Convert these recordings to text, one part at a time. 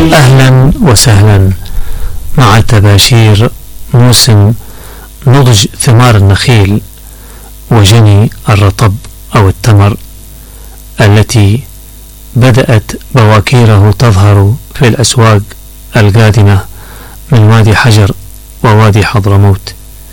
أهلا وسهلا مع تباشير موسم نضج ثمار النخيل وجني الرطب أو التمر التي بدأت بواكيره تظهر في الأسواق القادمة من وادي حجر ووادي حضرموت.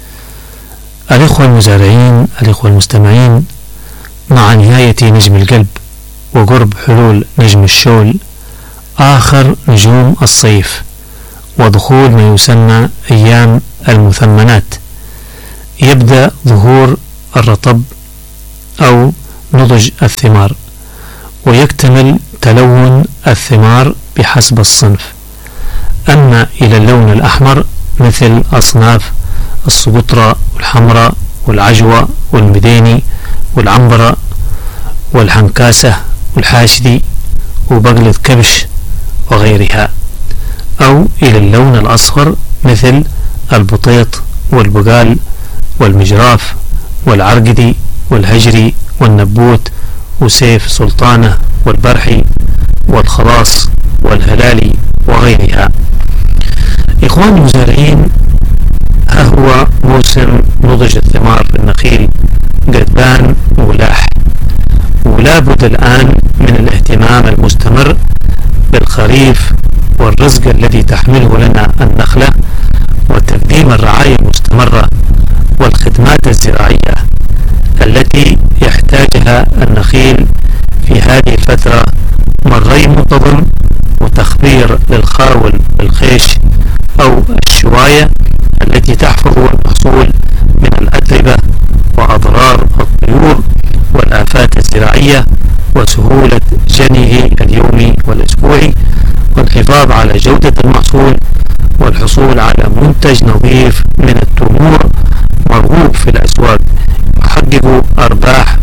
الإخوة المزارعين، الإخوة المستمعين، مع نهاية نجم القلب وقرب حلول نجم الشول آخر نجوم الصيف ودخول ما يسمى أيام المثمنات، يبدأ ظهور الرطب أو نضج الثمار، ويكتمل تلون الثمار بحسب الصنف. أما إلى اللون الأحمر مثل أصناف السقطرى والحمراء والعجوة والمديني والعنبرة والحنكاسة والحاشدي وبقلة كبش وغيرها، أو إلى اللون الأصفر مثل البطيط والبقال والمجراف والعرقدي والهجري والنبوت وسيف سلطانة والبرحي والخلاص والهلالي وغيرها. إخوان المزارعين، ها هو موسم نضج الثمار في النخيل قد بان ولاح، ولا بد الآن من الاهتمام المستمر بالخريف والرزق الذي تحمله لنا النخلة، وتقديم الرعاية المستمرة والخدمات الزراعية التي يحتاجها النخيل في هذه الفترة من ري منتظم وتخبير للخاول بالخيش أو الشواية التي تحفظ المحصول من الأتربة وأضرار الطيور والآفات الزراعية، وسهولة جنيه اليومي والأسبوعي، والحفاظ على جودة المحصول والحصول على منتج نظيف من التمور مرغوب في الأسواق يحقق أرباح